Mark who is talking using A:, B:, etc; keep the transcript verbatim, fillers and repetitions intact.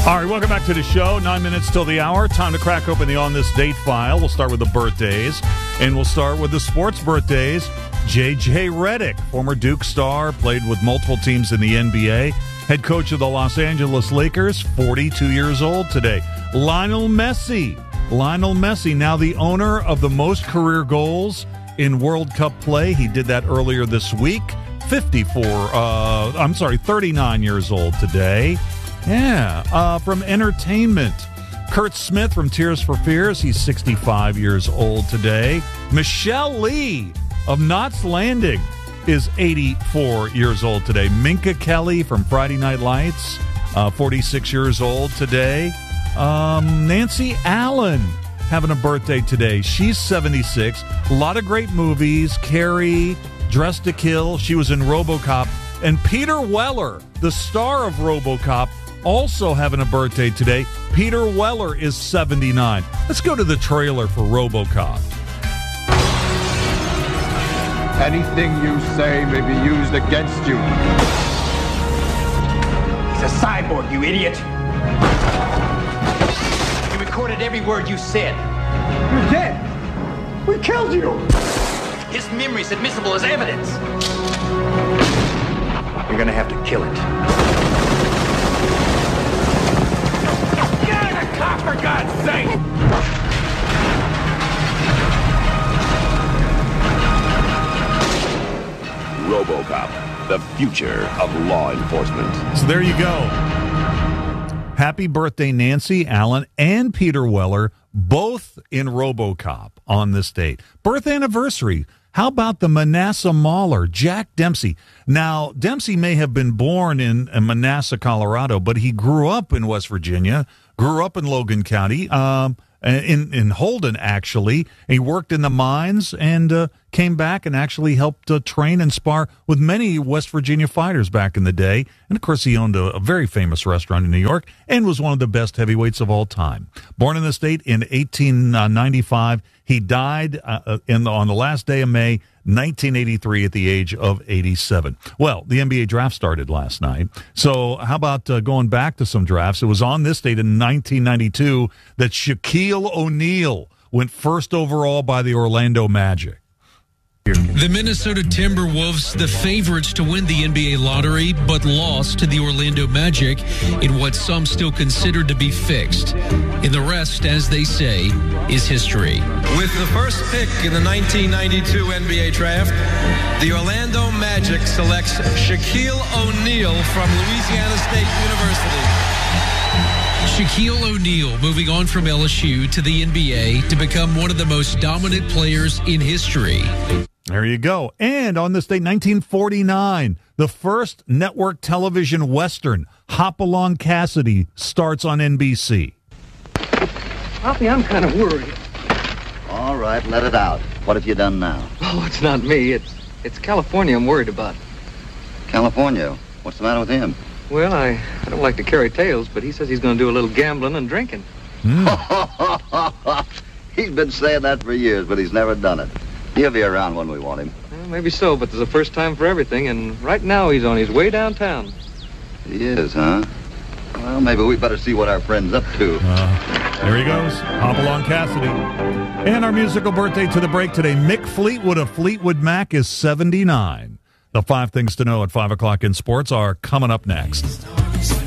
A: All right, welcome back to the show. Nine minutes till the hour. Time to crack open the On This Date file. We'll start with the birthdays, and we'll start with the sports birthdays. J J Redick, former Duke star, played with multiple teams in the N B A. Head coach of the Los Angeles Lakers, forty-two years old today. Lionel Messi. Lionel Messi, now the owner of the most career goals in World Cup play. He did that earlier this week. fifty-four, uh, I'm sorry, thirty-nine years old today. Yeah, uh, from entertainment. Kurt Smith from Tears for Fears. He's sixty-five years old today. Michelle Lee of Knots Landing is eighty-four years old today. Minka Kelly from Friday Night Lights, uh, forty-six years old today. Um, Nancy Allen having a birthday today. She's seventy-six. A lot of great movies. Carrie, Dress to Kill. She was in RoboCop. And Peter Weller, the star of RoboCop, also having a birthday today. Peter Weller is seventy-nine. Let's go to the trailer for RoboCop.
B: Anything you say may be used against you.
C: He's a cyborg, you idiot. He recorded every word you said.
B: You're dead. We killed you.
C: His memory's admissible as evidence. You're gonna have to kill it. Get a cop, for God's sake!
D: RoboCop, the future of law enforcement.
A: So there you go. Happy birthday, Nancy Allen and Peter Weller, both in RoboCop on this date. Birth anniversary. How about the Manassas Mauler, Jack Dempsey? Now, Dempsey may have been born in Manassas, Colorado, but he grew up in West Virginia, grew up in Logan County, um, in, in Holden, actually. He worked in the mines and uh, came back and actually helped uh, train and spar with many West Virginia fighters back in the day. And, of course, he owned a, a very famous restaurant in New York and was one of the best heavyweights of all time. Born in the state in eighteen ninety-five, he died uh, in the, on the last day of May, nineteen eighty-three, at the age of eighty-seven. Well, the N B A draft started last night. So how about uh, going back to some drafts? It was on this date in nineteen ninety-two that Shaquille O'Neal went first overall by the Orlando Magic.
E: The Minnesota Timberwolves, the favorites to win the N B A lottery, but lost to the Orlando Magic in what some still consider to be fixed. And the rest, as they say, is history.
F: With the first pick in the nineteen ninety-two N B A draft, the Orlando Magic selects Shaquille O'Neal from Louisiana State University.
E: Shaquille O'Neal moving on from L S U to the N B A to become one of the most dominant players in history.
A: There you go. And on this date, nineteen forty-nine, the first network television Western, Hopalong Cassidy, starts on N B C.
G: Poppy, I'm kind of worried.
H: All right, let it out. What have you done now?
G: Oh, it's not me. It's it's California I'm worried about.
H: California? What's the matter with him?
G: Well, I, I don't like to carry tales, but he says he's going to do a little gambling and drinking.
H: Mm. He's been saying that for years, but he's never done it. He'll be around when we want him.
G: Well, maybe so, but there's a first time for everything, and right now he's on his way downtown.
H: He is, huh? Well, maybe we better see what our friend's up to.
A: Uh, there he goes, Hopalong Cassidy. And our musical birthday to the break today, Mick Fleetwood of Fleetwood Mac is seventy-nine. The five things to know at five o'clock in sports are coming up next.